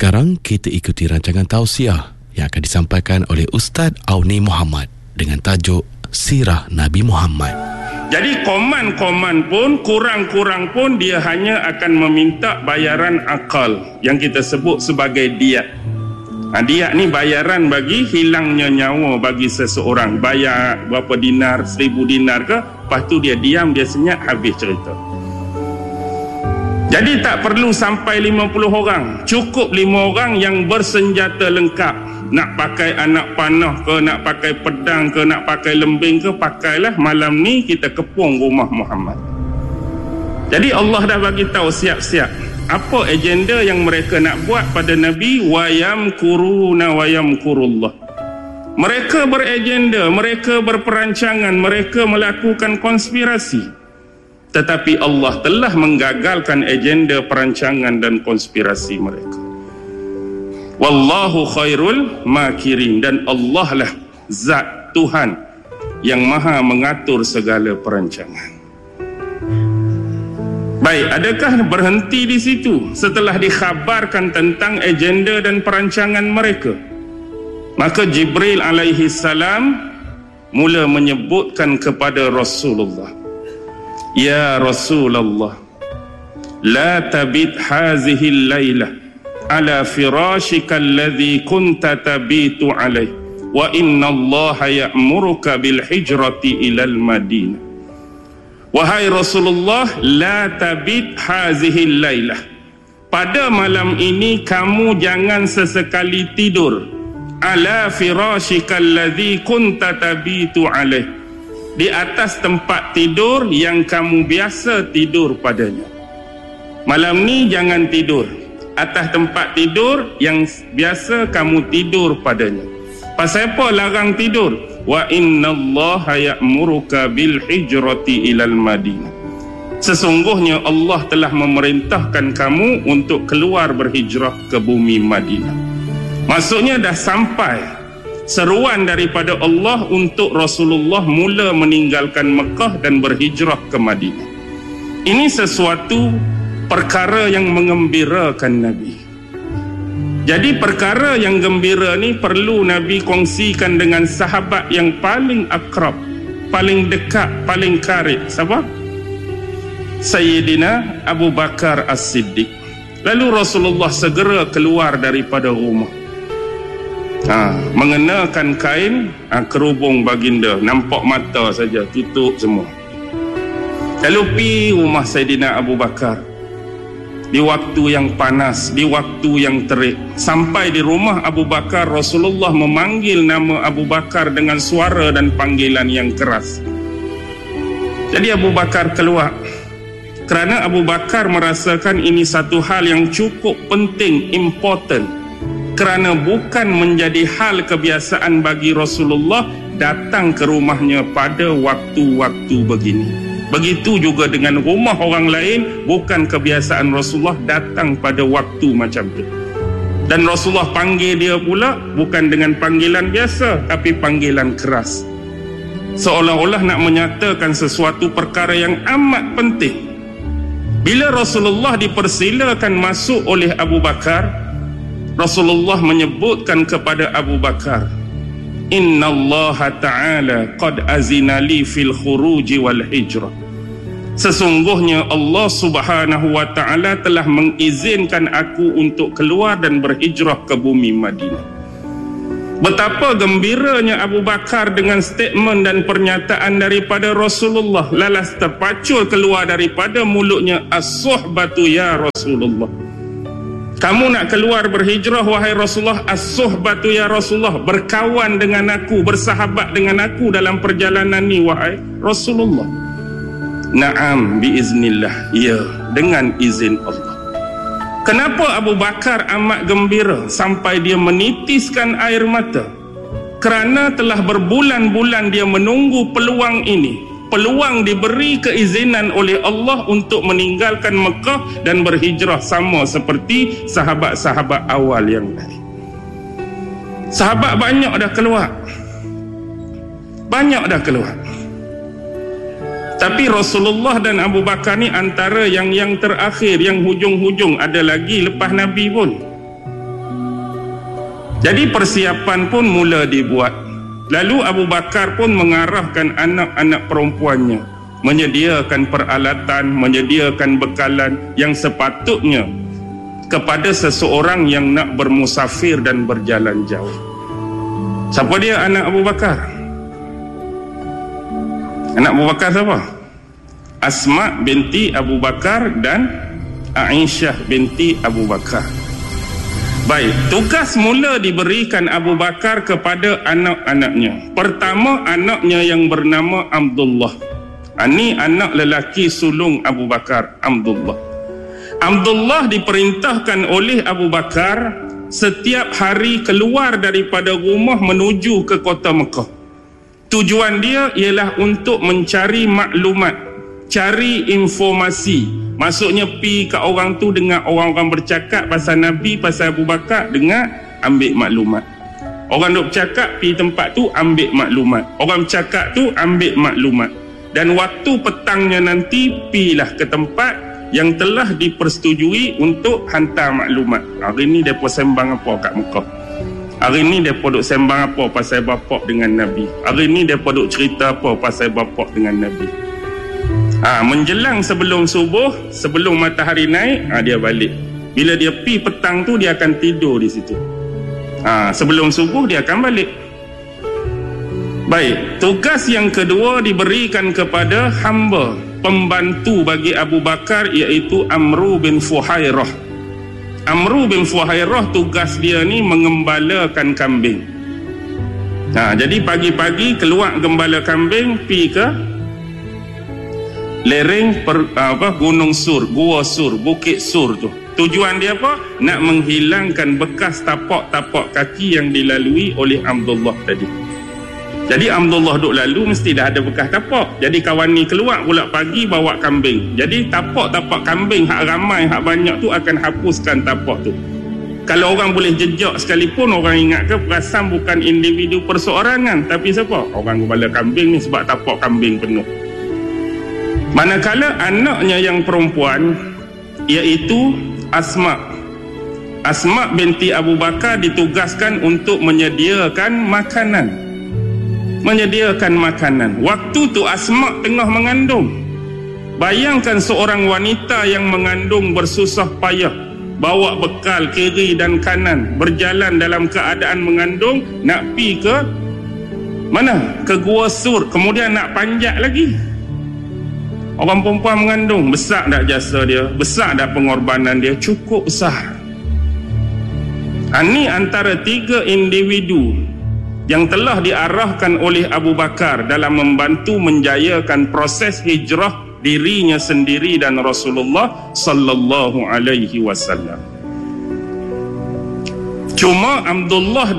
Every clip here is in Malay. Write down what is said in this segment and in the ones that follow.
Sekarang kita ikuti rancangan tausiah yang akan disampaikan oleh Ustaz Auni Muhammad dengan tajuk Sirah Nabi Muhammad. Jadi koman-koman pun, kurang-kurang pun dia hanya akan meminta bayaran akal yang kita sebut sebagai diat. Diat ni bayaran bagi hilangnya nyawa bagi seseorang. Bayar berapa dinar, 1000 dinar ke, lepas tu dia diam, dia senyap, habis cerita. Jadi tak perlu sampai 50 orang, cukup 5 orang yang bersenjata lengkap. Nak pakai anak panah ke, nak pakai pedang ke, nak pakai lembing ke, pakailah. Malam ni kita kepung rumah Muhammad. Jadi Allah dah bagi tahu siap-siap apa agenda yang mereka nak buat pada Nabi. Wa yamkuruna wa yamkurullah. Mereka beragenda, mereka berperancangan, mereka melakukan konspirasi. Tetapi Allah telah menggagalkan agenda perancangan dan konspirasi mereka. Wallahu khairul makirin. Dan Allah lah zat Tuhan yang maha mengatur segala perancangan. Baik, adakah berhenti di situ setelah dikhabarkan tentang agenda dan perancangan mereka? Maka Jibril alaihi salam mula menyebutkan kepada Rasulullah, Ya Rasulullah, la tabit hazihi laylah ala firashika alladhi kunta tabitu alaih, wa inna allaha ya'muruka bil hijrati ilal Madinah. Wahai Rasulullah, la tabit hazihi laylah, pada malam ini kamu jangan sesekali tidur, ala firashika alladhi kunta tabitu alaih, di atas tempat tidur yang kamu biasa tidur padanya. Malam ni jangan tidur atas tempat tidur yang biasa kamu tidur padanya. Pasal apa larang tidur? Wa innallaha ya'muruka bil hijrati ilal Madinah. Sesungguhnya Allah telah memerintahkan kamu untuk keluar berhijrah ke bumi Madinah. Maksudnya dah sampai seruan daripada Allah untuk Rasulullah mula meninggalkan Mekah dan berhijrah ke Madinah. Ini sesuatu perkara yang mengembirakan Nabi. Jadi perkara yang gembira ni perlu Nabi kongsikan dengan sahabat yang paling akrab, paling dekat, paling karib. Siapa? Sayyidina Abu Bakar As-Siddiq. Lalu Rasulullah segera keluar daripada rumah, mengenakan kain kerubung baginda, nampak mata saja, tutup semua. Lalu pergi rumah Sayyidina Abu Bakar di waktu yang panas, di waktu yang terik. Sampai di rumah Abu Bakar, Rasulullah memanggil nama Abu Bakar dengan suara dan panggilan yang keras. Jadi Abu Bakar keluar kerana Abu Bakar merasakan ini satu hal yang cukup penting, important, kerana bukan menjadi hal kebiasaan bagi Rasulullah datang ke rumahnya pada waktu-waktu begini. Begitu juga dengan rumah orang lain, bukan kebiasaan Rasulullah datang pada waktu macam tu. Dan Rasulullah panggil dia pula bukan dengan panggilan biasa, tapi panggilan keras, seolah-olah nak menyatakan sesuatu perkara yang amat penting. Bila Rasulullah dipersilakan masuk oleh Abu Bakar, Rasulullah menyebutkan kepada Abu Bakar, Inna Allah Ta'ala qad azina li fil khuruji wal hijrah. Sesungguhnya Allah Subhanahu wa Ta'ala telah mengizinkan aku untuk keluar dan berhijrah ke bumi Madinah. Betapa gembiranya Abu Bakar dengan statement dan pernyataan daripada Rasulullah. Lalas terpacul keluar daripada mulutnya, as-suhbatu ya Rasulullah. Kamu nak keluar berhijrah wahai Rasulullah, as-suhbatu ya Rasulullah, berkawan dengan aku, bersahabat dengan aku dalam perjalanan ni wahai Rasulullah. Naam biiznillah, ya, dengan izin Allah. Kenapa Abu Bakar amat gembira sampai dia menitiskan air mata? Kerana telah berbulan-bulan dia menunggu peluang ini, peluang diberi keizinan oleh Allah untuk meninggalkan Mekah dan berhijrah, sama seperti sahabat-sahabat awal yang lain. Sahabat banyak dah keluar, tapi Rasulullah dan Abu Bakar ni antara yang terakhir, yang hujung-hujung. Ada lagi lepas Nabi pun. Jadi persiapan pun mula dibuat. Lalu Abu Bakar pun mengarahkan anak-anak perempuannya, menyediakan peralatan, menyediakan bekalan yang sepatutnya kepada seseorang yang nak bermusafir dan berjalan jauh. Siapa dia anak Abu Bakar? Anak Abu Bakar siapa? Asma binti Abu Bakar dan Aisyah binti Abu Bakar. Baik, tugas mula diberikan Abu Bakar kepada anak-anaknya. Pertama, anaknya yang bernama Abdullah. Ini anak lelaki sulung Abu Bakar, Abdullah. Abdullah diperintahkan oleh Abu Bakar setiap hari keluar daripada rumah menuju ke kota Mekah. Tujuan dia ialah untuk mencari maklumat, cari informasi. Maksudnya pi kat orang tu, dengar orang-orang bercakap pasal Nabi, pasal Abu Bakar, dengar, ambil maklumat. Orang duk bercakap, pi tempat tu, ambil maklumat. Orang bercakap tu, ambil maklumat. Dan waktu petangnya nanti, pilah ke tempat yang telah dipersetujui untuk hantar maklumat. Hari ni mereka sembang apa kat Mekah? Hari ni mereka duk sembang apa pasal bapak dengan Nabi? Hari ni mereka duk cerita apa pasal bapak dengan Nabi? Menjelang sebelum subuh, sebelum matahari naik, dia balik. Bila dia pi petang tu, dia akan tidur di situ. Sebelum subuh dia akan balik. Baik, tugas yang kedua diberikan kepada hamba pembantu bagi Abu Bakar, iaitu Amru bin Fuhairah. Amru bin Fuhairah tugas dia ni mengembalakan kambing. Jadi pagi-pagi keluar gembala kambing, pi ke lereng Gunung Sur, Gua Sur, Bukit Sur tu. Tujuan dia apa? Nak menghilangkan bekas tapak-tapak kaki yang dilalui oleh Abdullah tadi. Jadi Abdullah duk lalu mesti dah ada bekas tapak. Jadi kawan ni keluar pula pagi bawa kambing. Jadi tapak-tapak kambing hak ramai, hak banyak tu akan hapuskan tapak tu. Kalau orang boleh jejak sekalipun, orang ingat ke perasan bukan individu perseorangan, tapi siapa? Orang gembala kambing ni sebab tapak kambing penuh. Manakala anaknya yang perempuan, iaitu Asma binti Abu Bakar ditugaskan untuk menyediakan makanan. Waktu tu Asma tengah mengandung. Bayangkan seorang wanita yang mengandung bersusah payah, bawa bekal kiri dan kanan, berjalan dalam keadaan mengandung, nak pi ke mana? Ke Gua Sur, kemudian nak panjat lagi. Orang perempuan mengandung, besar dah jasa dia, besar dah pengorbanan dia, cukup besar. Ini antara 3 individu yang telah diarahkan oleh Abu Bakar dalam membantu menjayakan proses hijrah dirinya sendiri dan Rasulullah sallallahu alaihi wasallam. Cuma Abdullah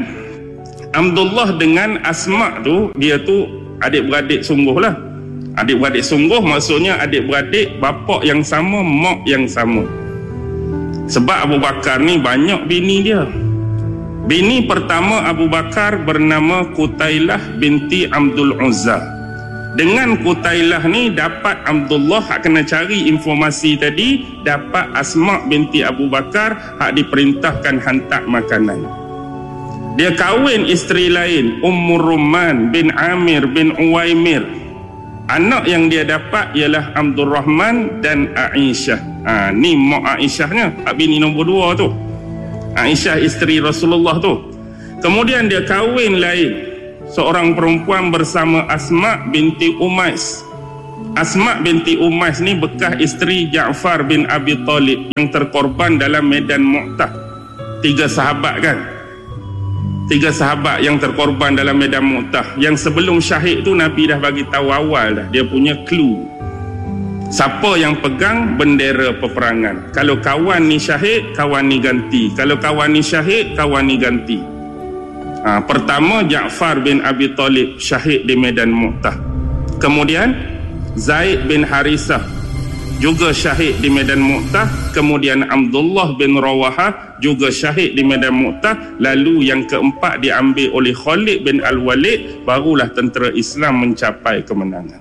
dengan Asma tu, dia tu adik-beradik sungguh lah. Adik-beradik sungguh maksudnya adik-beradik bapak yang sama, mak yang sama. Sebab Abu Bakar ni banyak bini dia. Bini pertama Abu Bakar bernama Qutailah binti Abdul Uzza. Dengan Qutailah ni dapat Abdullah hak kena cari informasi tadi, dapat Asma binti Abu Bakar hak diperintahkan hantar makanan. Dia kahwin isteri lain, Ummur Rumman bin Amir bin Uwaimir. Anak yang dia dapat ialah Abdul Rahman dan Aisyah. Ni mak Aisyahnya, bini nombor 2 tu. Aisyah isteri Rasulullah tu. Kemudian dia kahwin lain, seorang perempuan bersama Asma binti Umais. Asma binti Umais ni bekas isteri Ja'far bin Abi Talib yang terkorban dalam medan Mu'tah. 3 sahabat kan? 3 sahabat yang terkorban dalam medan Mu'tah. Yang sebelum syahid tu Nabi dah bagi tahu awal dah, dia punya clue. Siapa yang pegang bendera peperangan. Kalau kawan ni syahid, kawan ni ganti. Kalau kawan ni syahid, kawan ni ganti. Pertama Ja'far bin Abi Talib syahid di medan Mu'tah. Kemudian Zaid bin Harisah juga syahid di medan Mu'tah. Kemudian Abdullah bin Rawahah juga syahid di medan Mu'tah. Lalu yang keempat diambil oleh Khalid bin Al-Walid. Barulah tentera Islam mencapai kemenangan.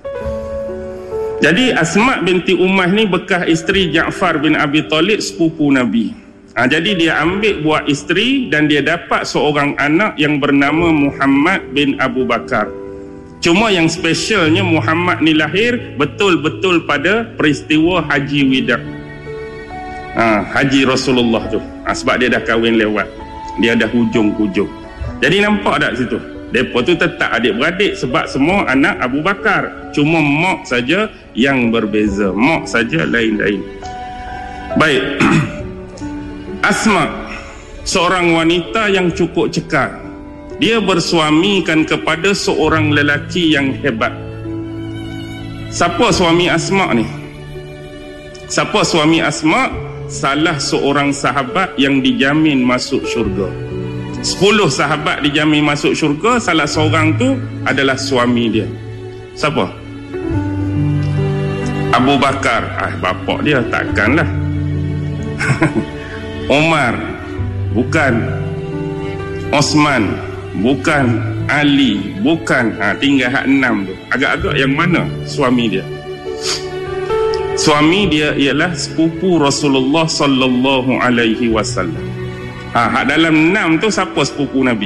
Jadi Asma binti Ummah ni bekas isteri Ja'far bin Abi Talib, sepupu Nabi. Jadi dia ambil buah isteri dan dia dapat seorang anak yang bernama Muhammad bin Abu Bakar. Cuma yang specialnya Muhammad ni lahir betul-betul pada peristiwa Haji Wida. Haji Rasulullah tu. Sebab dia dah kahwin lewat. Dia dah hujung-hujung. Jadi nampak tak situ? Mereka tu tetap adik-beradik sebab semua anak Abu Bakar. Cuma mak saja yang berbeza. Mak saja lain-lain. Baik. Asma, seorang wanita yang cukup cekal. Dia bersuamikan kepada seorang lelaki yang hebat. Siapa suami Asma ni? Siapa suami Asma? Salah seorang sahabat yang dijamin masuk syurga. 10 sahabat dijamin masuk syurga, salah seorang tu adalah suami dia. Siapa? Abu Bakar. Bapak dia takkanlah. Umar, bukan. Osman, bukan. Ali, bukan. Tinggal hak 6 tu. Agak-agak yang mana suami dia? Suami dia ialah sepupu Rasulullah sallallahu alaihi wasallam. Hak dalam 6 tu siapa sepupu Nabi?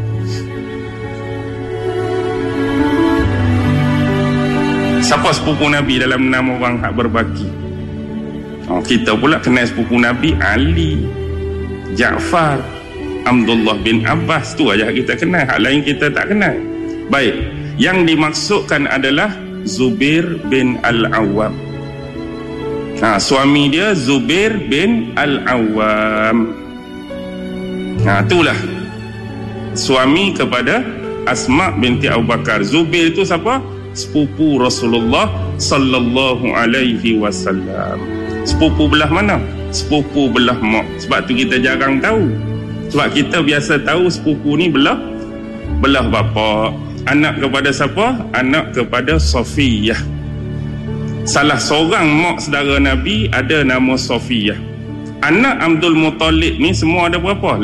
Siapa sepupu Nabi dalam 6 orang hak berbaki? Kita pula kenal sepupu Nabi Ali, Ja'far, Abdullah bin Abbas. Tu aja kita kenal, hak lain kita tak kenal. Baik, yang dimaksudkan adalah Zubair bin Al-Awwam. Suami dia Zubair bin Al-Awwam. Itulah suami kepada Asma binti Abu Bakar. Zubair itu siapa? Sepupu Rasulullah sallallahu alaihi wasallam. Sepupu belah mana? Sepupu belah mak. Sebab tu kita jarang tahu. Sebab kita biasa tahu sepupu ni belah bapa. Anak kepada siapa? Anak kepada Safiyah. Salah seorang mak saudara Nabi ada nama Safiyah. Anak Abdul Muttalib ni semua ada berapa?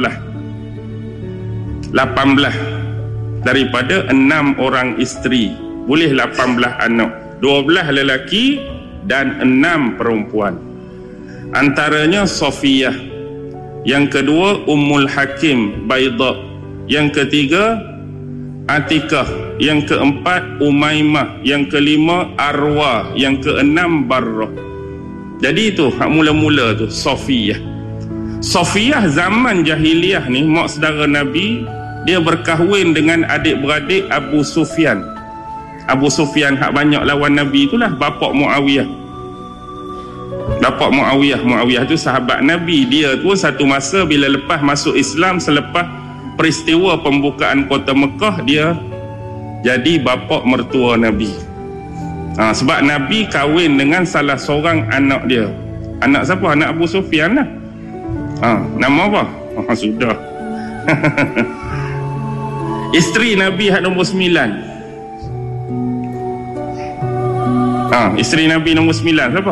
18 daripada 6 orang isteri. Boleh 18 anak, 12 lelaki dan 6 perempuan. Antaranya Safiyah, yang kedua Ummul Hakim Baida, yang ketiga Atikah, yang keempat Umaymah, yang kelima Arwah, yang keenam Barrah. Jadi itu hak mula-mula tu Safiyah. Safiyah zaman jahiliyah ni, mak saudara Nabi, dia berkahwin dengan adik-beradik Abu Sufyan. Abu Sufyan hak banyak lawan Nabi itulah bapak Muawiyah. Bapak Muawiyah tu sahabat Nabi. Dia tu satu masa bila lepas masuk Islam, selepas peristiwa pembukaan kota Mekah, dia jadi bapa mertua Nabi. Sebab Nabi kahwin dengan salah seorang anak dia. Anak siapa? Anak Abu Sufyan lah. Nama apa? Sudah. Isteri Nabi hak nombor 9. Isteri Nabi nombor 9 siapa?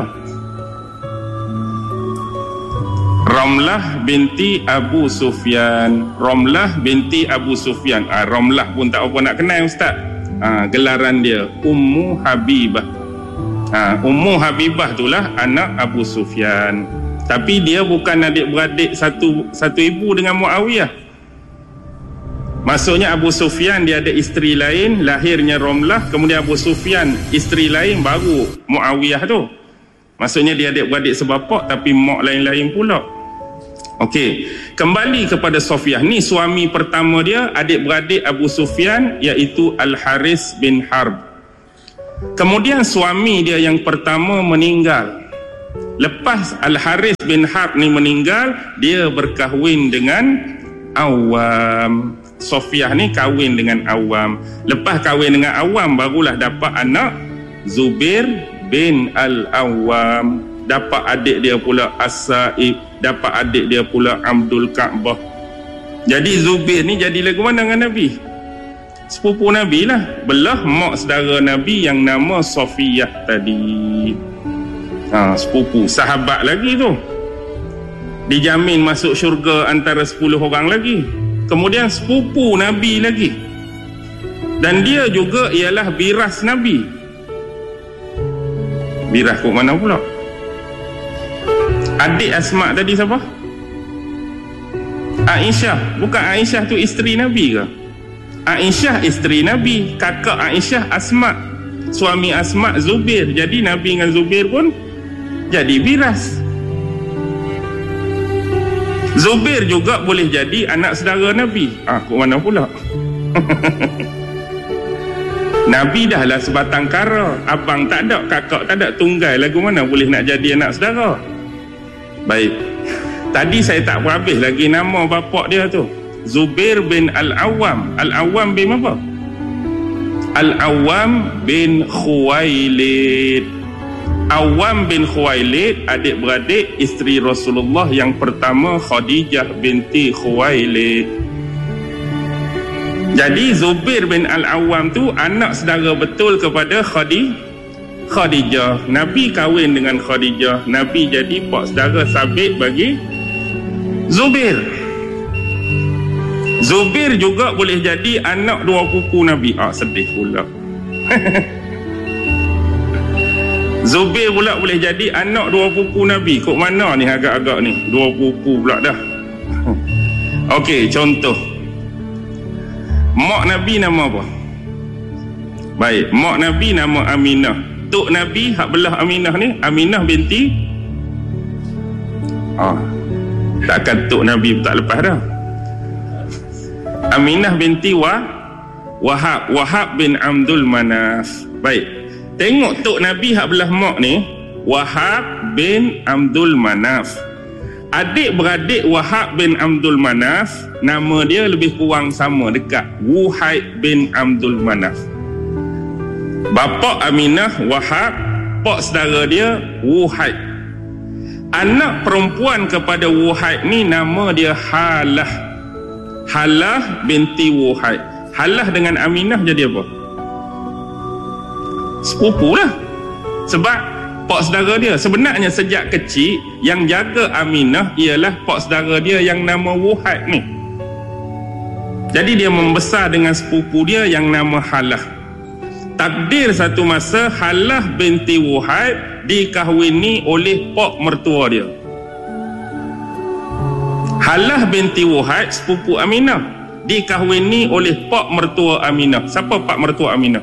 Ramlah binti Abu Sufyan. Ramlah binti Abu Sufyan. Ramlah pun tak apa nak kenal ustaz. Gelaran dia Ummu Habibah. Ummu Habibah itulah anak Abu Sufyan. Tapi dia bukan adik-beradik satu ibu dengan Muawiyah. Maksudnya Abu Sufyan dia ada isteri lain, lahirnya Ramlah, kemudian Abu Sufyan isteri lain, baru Muawiyah tu. Maksudnya dia adik-beradik sebapak tapi mak lain-lain pula. Okey, kembali kepada Safiyah ni, suami pertama dia adik-beradik Abu Sufyan, iaitu Al-Haris bin Harb. Kemudian suami dia yang pertama meninggal. Lepas Al-Haris bin Harb ni meninggal, dia berkahwin dengan Awam. Safiyah ni kahwin dengan Awam. Lepas kahwin dengan Awam, barulah dapat anak Zubair bin Al-Awwam. Dapat adik dia pula As-Sa'ib, dapat adik dia pula Abdul Ka'bah. Jadi Zubair ni jadi lagu mana dengan Nabi? Sepupu Nabi lah. Belah mak saudara Nabi yang nama Safiyah tadi. Sepupu, sahabat lagi tu. Dijamin masuk syurga antara 10 orang lagi. Kemudian sepupu Nabi lagi. Dan dia juga ialah biras Nabi. Biras kok mana pula? Adik Asma tadi siapa? Aisyah, bukan Aisyah tu isteri Nabi ke? Aisyah isteri Nabi, kakak Aisyah Asma, suami Asma Zubair. Jadi Nabi dengan Zubair pun jadi biras. Zubair juga boleh jadi anak saudara Nabi. Kok mana pula? Nabi dah lah sebatang kara, abang tak ada, kakak tak ada, tunggal lagu mana boleh nak jadi anak saudara. Baik, tadi saya tak berhabis lagi nama bapak dia tu, Zubair bin Al-Awwam. Al-Awwam bin apa? Al-Awwam bin Khuwailid. Awwam bin Khuwailid adik-beradik isteri Rasulullah yang pertama, Khadijah binti Khuwailid. Jadi Zubair bin Al-Awwam tu anak saudara betul kepada Khadijah. Nabi kahwin dengan Khadijah, Nabi jadi pak saudara sabit bagi Zubair. Zubair juga boleh jadi anak dua pupu Nabi. Sedih pula. Zubair pula boleh jadi anak dua pupu Nabi. Kok mana ni agak-agak ni? Dua pupu pula dah. Okey, contoh. Mak Nabi nama apa? Baik, mak Nabi nama Aminah. Tok Nabi hak belah Aminah ni, Aminah binti takkan tok Nabi tak lepas dah. Aminah binti Wahab bin Abdul Manaf. Baik, tengok tok Nabi hak belah mak ni, Wahab bin Abdul Manaf. Adik-beradik Wahab bin Abdul Manaf, nama dia lebih kurang sama, dekat, Wuhaib bin Abdul Manaf. Bapa Aminah Wahab, pak saudara dia Wuhaib. Anak perempuan kepada Wuhaib ni nama dia Halah. Halah binti Wuhaib. Halah dengan Aminah jadi apa? Sepupu lah. Sebab pak saudara dia. Sebenarnya sejak kecil yang jaga Aminah ialah pak saudara dia yang nama Wuhaib ni. Jadi dia membesar dengan sepupu dia yang nama Halah. Takdir satu masa Halah binti Wuhaib dikahwini oleh pak mertua dia. Halah binti Wuhaib sepupu Aminah dikahwini oleh pak mertua Aminah. Siapa pak mertua Aminah?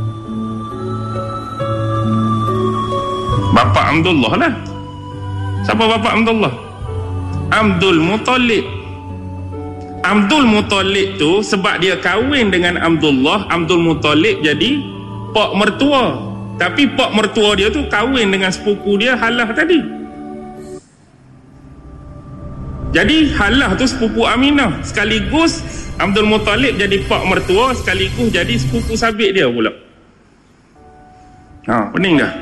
Bapa Abdullah lah. Siapa bapa Abdullah? Abdul Muttalib. Abdul Muttalib tu sebab dia kahwin dengan Abdullah, Abdul Muttalib jadi pak mertua. Tapi pak mertua dia tu kahwin dengan sepupu dia Halah tadi. Jadi Halah tu sepupu Aminah. Sekaligus Abdul Muttalib jadi pak mertua, sekaligus jadi sepupu sabit dia pula. Pening dah.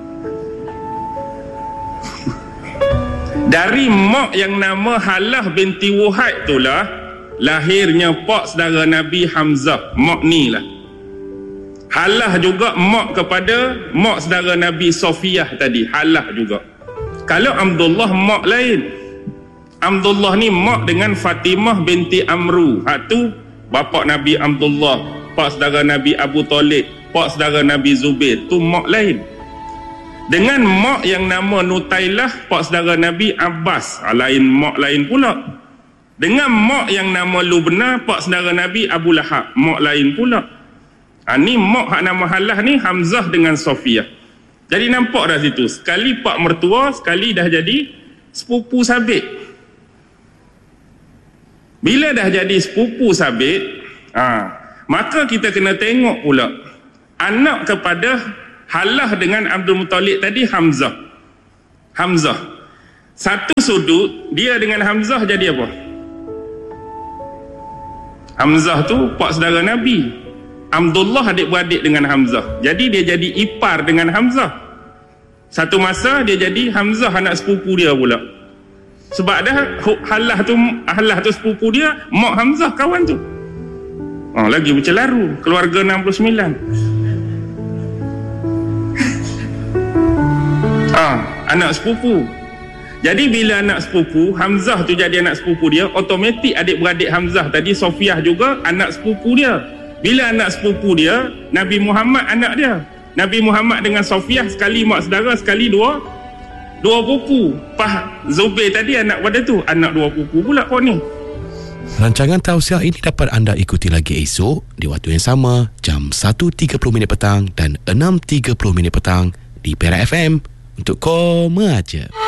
Dari mak yang nama Halah binti Wuhaib itulah lahirnya pak saudara Nabi Hamzah. Mak ni lah. Halah juga mak kepada mak saudara Nabi Sofiyah tadi. Halah juga. Kalau Abdullah mak lain. Abdullah ni mak dengan Fatimah binti Amru. Hak tu bapa Nabi Abdullah, pak saudara Nabi Abu Talib, pak saudara Nabi Zubair. Tu mak lain. Dengan mak yang nama Nutailah, pak saudara Nabi Abbas, lain mak lain pula. Dengan mak yang nama Lubna, pak saudara Nabi Abu Lahab, mak lain pula. Ni mak hak nama Halah ni Hamzah dengan Sofiyah. Jadi nampak dah situ, sekali pak mertua, sekali dah jadi sepupu sabit. Bila dah jadi sepupu sabit, maka kita kena tengok pula anak kepada Halah dengan Abdul Muttalib tadi Hamzah. Satu sudut dia dengan Hamzah jadi apa? Hamzah tu pak saudara Nabi. Abdullah adik-beradik dengan Hamzah. Jadi dia jadi ipar dengan Hamzah. Satu masa dia jadi Hamzah anak sepupu dia pula. Sebab dah Halah tu sepupu dia, mak Hamzah kawan tu. Lagi bercelaru, keluarga 69. Anak sepupu. Jadi bila anak sepupu Hamzah tu jadi anak sepupu dia, automatik adik-beradik Hamzah tadi Sofiyah juga anak sepupu dia. Bila anak sepupu dia, Nabi Muhammad anak dia. Nabi Muhammad dengan Sofiyah sekali mak saudara, sekali dua pupu. Zubair tadi anak pada tu, anak dua pupu pula kau ni. Rancangan tausiah ini dapat anda ikuti lagi esok di waktu yang sama, jam 1.30 petang dan 6.30 petang di Perak FM untuk Koma Aja.